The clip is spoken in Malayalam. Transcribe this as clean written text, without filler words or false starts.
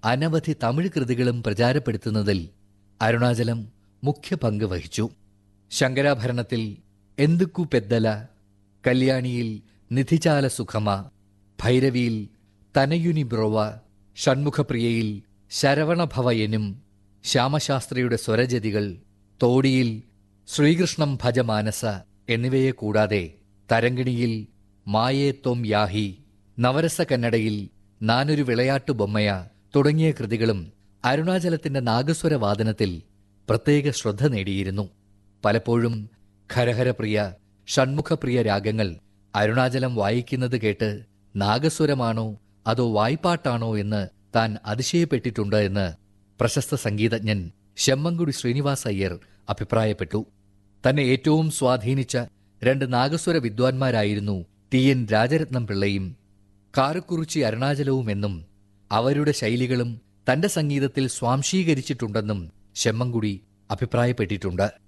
അനവധി തമിഴ് കൃതികളും പ്രചാരപ്പെടുത്തുന്നതിൽ അരുണാചലം മുഖ്യ പങ്ക് വഹിച്ചു. ശങ്കരാഭരണത്തിൽ എന്തുക്കു പെദ്ദല, കല്യാണിയിൽ നിധിചാല സുഖമ, ഭൈരവിയിൽ തനയുനി ബ്രോവ, ഷൺമുഖപ്രിയയിൽ ശരവണഭവയനും, ശ്യാമശാസ്ത്രിയുടെ സ്വരജതികൾ, തോടിയിൽ ശ്രീകൃഷ്ണം ഭജമാനസ എന്നിവയെ കൂടാതെ തരങ്കിണിയിൽ മായേ ത്വം യാഹി, നവരസ കന്നഡയിൽ നാനൊരു വിളയാട്ടു ബൊമ്മയ തുടങ്ങിയ കൃതികളും അരുണാചലത്തിന്റെ നാഗസ്വരവാദനത്തിൽ പ്രത്യേക ശ്രദ്ധ നേടിയിരുന്നു. പലപ്പോഴും ഖരഹരപ്രിയ, ഷൺമുഖപ്രിയ രാഗങ്ങൾ അരുണാചലം വായിക്കുന്നത് കേട്ട് നാഗസ്വരമാണോ അതോ വായ്പാട്ടാണോ എന്ന് താൻ അതിശയപ്പെട്ടിട്ടുണ്ട് എന്ന് പ്രശസ്ത സംഗീതജ്ഞൻ ശെമ്മങ്കുടി ശ്രീനിവാസ് അയ്യർ അഭിപ്രായപ്പെട്ടു. തന്നെ ഏറ്റവും സ്വാധീനിച്ച 2 നാഗസ്വര വിദ്വാൻമാരായിരുന്നു ടി.എൻ. രാജരത്നം പിള്ളയും കാരക്കുറിച്ചി അരുണാചലവുമെന്നും അവരുടെ ശൈലികളും തന്റെ സംഗീതത്തിൽ സ്വാംശീകരിച്ചിട്ടുണ്ടെന്നും ശെമ്മങ്കുടി അഭിപ്രായപ്പെട്ടിട്ടുണ്ട്.